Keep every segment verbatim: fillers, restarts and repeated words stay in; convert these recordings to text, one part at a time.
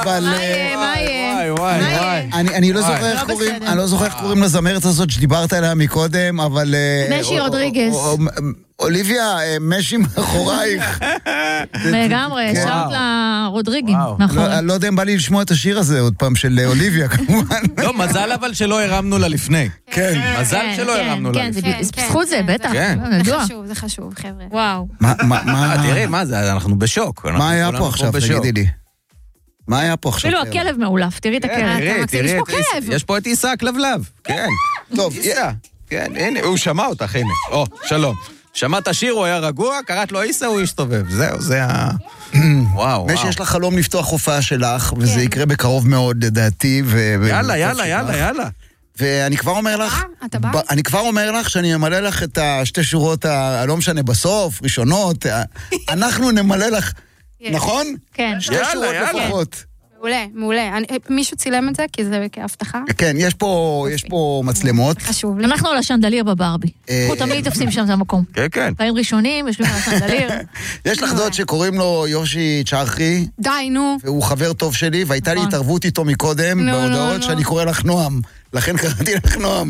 אבל... מה יהיה, מה יהיה? וואי, וואי. אני לא זוכר איך קוראים, אני לא זוכר איך קוראים לזמרת הזאת שדיברת עליה מקודם, אבל... משי רודריגז. אוליביה, משי מאחורייך. לגמרי, שרת לרודריגים, נכון. אני לא יודע אם בא לי לשמוע את השיר הזה עוד פעם של אוליביה, כמובן. לא, מזל אבל שלא הרמנו לה לפני. כן. מזל שלא הרמנו לה לפני. כן, בזכות זה, בטח. זה חשוב, זה חשוב, חבר'ה. וואו. תראי, מה זה, אנחנו בשוק. מה היה פה עכשיו, תגידי לי? מה היה פה עכשיו? אפילו הכלב מעולף, תראי את הכלב. תראי, תראי, יש פה את עיסא הכלבלב. כן. טוב, עיסא. כן, הנה, הוא שמע אותך, הנה. או, שלום. שמע את השיר, הוא היה רגוע, קראת לו עיסא, הוא השתובב. זהו, זה ה... וואו, וואו. יש לך חלום לפתוח הופעה שלך, וזה יקרה בקרוב מאוד, לדעתי. יאללה, יאללה, יאללה, יאללה. ואני כבר אומר לך, אני כבר אומר לך שאני אמלא לך את השתי שורות, הלא משנה, בסוף, ראשונות, אנחנו נמלא לך, נכון? כן. שתי שורות לפחות. מעולה, מעולה. מישהו צילם את זה? כי זה כהבטחה? כן, יש פה מצלמות. חשוב לי. אנחנו על השנדליר בברבי. אנחנו תמיד תופסים שם את המקום. כן, כן. פעמים ראשונים, יושבים על השנדליר. יש לך דוד שקוראים לו יושי צ'רחי. די, נו. והוא חבר טוב שלי, והייתה לי התערבות איתו מקודם, בהודעות שאני קורא לך נועם. לכן קראתי לך נועם.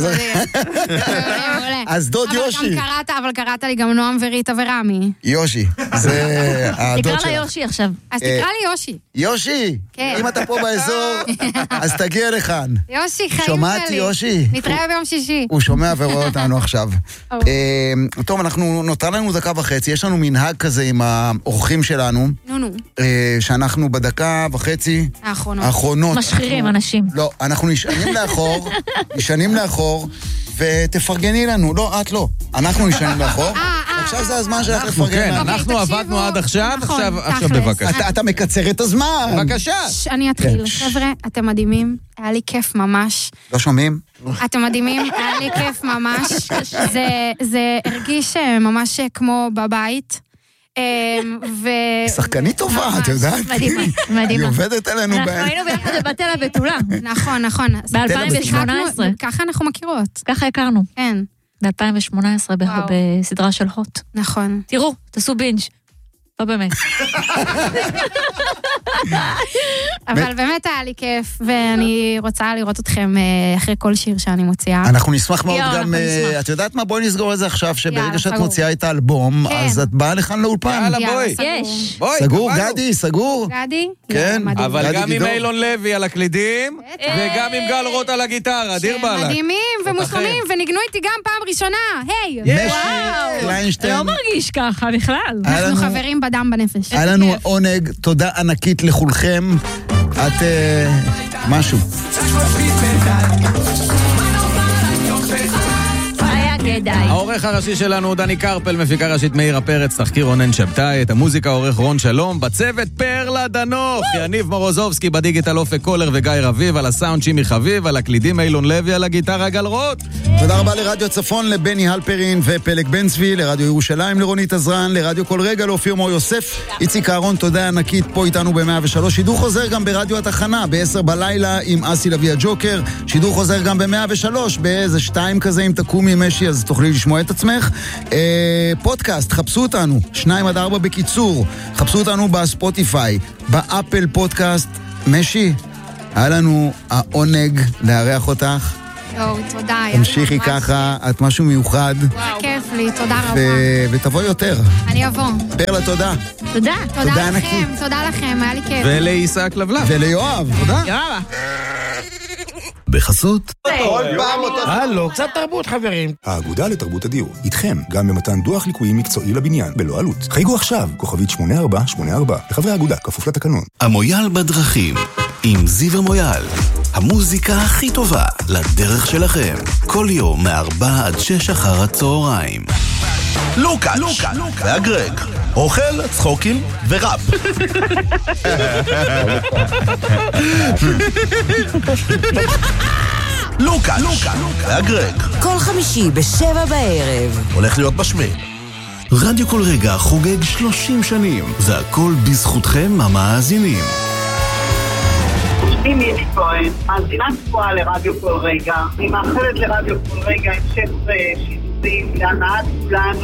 אז דוד יושי. אבל קראת לי גם נועם וריטה ורמי. יושי, זה הדוד שלך. תקרא לה יושי עכשיו. אז תקרא לי יושי. יושי, אם אתה פה באזור, אז תגיע לכאן. יושי, חיים שלי. שומעתי, יושי. נתראה ביום שישי. הוא שומע ורואה אותנו עכשיו. טוב, אנחנו, נותר לנו דקה וחצי, יש לנו מנהג כזה עם האורחים שלנו. נו, נו. שאנחנו בדקה וחצי האחרונות. משחירים אנשים. לא, אנחנו נשענים לאחור, נשענים לאחור, ותפרגני לנו. לא, את לא. אנחנו נשענים לאחור. עכשיו זה הזמן שלך לפרגן לנו. אנחנו עבדנו עד עכשיו, עכשיו בבקשה. אתה מקצר את הזמן. בבקשה. אני אתחיל. חבר'ה, אתם מדהימים. היה לי כיף ממש. לא שומעים? אתם מדהימים, היה לי כיף ממש. זה הרגיש ממש כמו בבית. שחקנית טובה, את יודעת? מדהימה, מדהימה. היא עובדת עלינו. אנחנו היינו ביחד בבטל הבתולה. נכון, נכון. ב-אלפיים שמונה עשרה. ככה אנחנו מכירות. ככה הכרנו. כן. ב-אלפיים שמונה עשרה בסדרה של הוט. נכון. תראו, תעשו בינג'. לא באמת. אבל באמת היה לי כיף, ואני רוצה לראות אתכם אחרי כל שיר שאני מוציאה. אנחנו נשמח מאוד גם, את יודעת מה? בואי נסגור את זה עכשיו, שברגע שאת מוציאה את האלבום, אז את באה לכאן לאולפן. יאללה, בואי. יש. סגור, גדי, סגור. גדי? כן. אבל גם עם אילון לוי על הקלידים, וגם עם גל רוט על הגיטרה, דיר בעלק. מדהימים ומושלמים, וניגנו איתי גם פעם ראשונה. היי. משי, לא מרגיש ככה בכלל. אנחנו חברים בדם בנפש. היה לנו עונג, תודה ענקית לכולכם. את משהו. העורך הראשי שלנו הוא דני קרפל, מפיקה ראשית מאירה פרץ, תחקיר רונן שבתאי, את המוזיקה עורך רון שלום, בצוות פרלה דנוך, יניב מורוזובסקי, בדיגיטל אופק קולר וגיא רביב, על הסאונד שימי חביב, על הקלידים אילון לוי, על הגיטרה גל רוט. תודה רבה לרדיו צפון, לבני הלפרין ופלג בן צבי, לרדיו ירושלים, לרונית עזרן, לרדיו כל רגע, לאופיר מור יוסף, איציק אהרון, תודה ענקית פה איתנו ב-מאה ושלוש, שידור חוזר גם ברדיו התחנה, ב-עשר בלילה עם אסי לוי הג'וקר, שידור חוזר גם ב-מאה ושלוש, באיזה שתיים כזה, אם תקומי משי, אז תוכלי לשמוע את עצמך. אה, פודקאסט, חפשו אותנו, שניים עד ארבע בקיצור, חפשו אותנו בספוטיפיי, באפל פודקאסט. משי, היה לנו העונג לארח אותך. יואו, תודה. תמשיכי ככה, את משהו מיוחד. כיף לי, תודה רבה. ותבוא יותר. אני אבוא. פרלה, תודה. תודה. תודה לכם, תודה לכם, היה לי כיף. ולעיסא הכלבלב. וליואב. תודה. יאללה. בחסות כל פעם אותו... הלו, קצת תרבות חברים. האגודה לתרבות הדיור, איתכם, גם במתן דוח ליקויים מקצועי לבניין, בלא עלות. חייגו עכשיו, כוכבית שמונה ארבע שמונה ארבע, לחברי האגודה, כפוף לתקנון. המויאל בדרכים, עם זיו המויאל. המוזיקה הכי טובה לדרך שלכם. כל יום מארבע עד שש אחר הצהריים. לוקאץ' והגרג. אוכל, צחוקים וראפ. לוקאץ' והגרג. כל חמישי בשבע בערב. הולך להיות משמין. רדיו כל רגע חוגג שלושים שנים. זה הכל בזכותכם המאזינים. שמי מירי כהן, מאזינה קבועה לרדיו כל רגע. אני מאחלת לרדיו כל רגע המשך שידורים להנאת כולנו.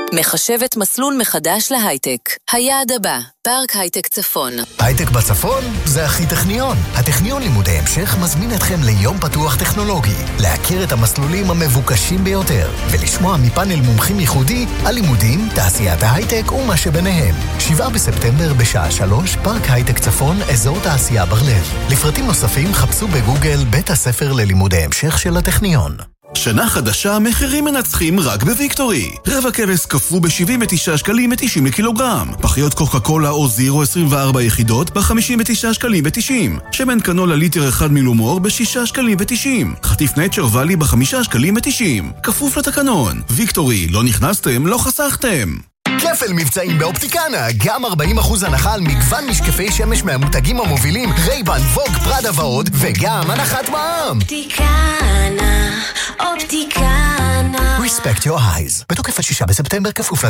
מחשבת מסלול מחדש להייטק. היעד הבא, פארק הייטק צפון. הייטק בצפון זה הכי טכניון. הטכניון לימודי המשך מזמין אתכם ליום פתוח טכנולוגי, להכיר את המסלולים המבוקשים ביותר, ולשמוע מפאנל מומחים ייחודי על לימודים, תעשיית ההייטק ומה שביניהם. שבעה בספטמבר בשעה שלוש, פארק הייטק צפון, אזור תעשייה ברלב. לפרטים נוספים חפשו בגוגל בית הספר ללימודי המשך של הטכניון. שנה חדשה, מחירים מנצחים רק בוויקטורי. רבע כבש קפוא ב-שבעים ותשעה שקלים ו-תשעים לקילוגרם. פחיות קוקה קולה או זירו עשרים וארבע יחידות ב-חמישים ותשעה שקלים ו-תשעים. שמן קנולה ליטר אחד מילומור ב-שישה שקלים ו-תשעים. חטיף נייצ'ר ואלי ב-חמישה שקלים ו-תשעים. כפוף לתקנון. ויקטורי, לא נכנסתם, לא חסכתם. כפל מבצעים באופטיקנה, גם ארבעים אחוז הנחה על מגוון משקפי שמש מהמותגים המובילים, רייבן, ווג, פרדה ועוד, וגם הנחת מע"מ. אופטיקנה, אופטיקנה. Respect your eyes. בתוקף עד שישה בספטמבר, כפוף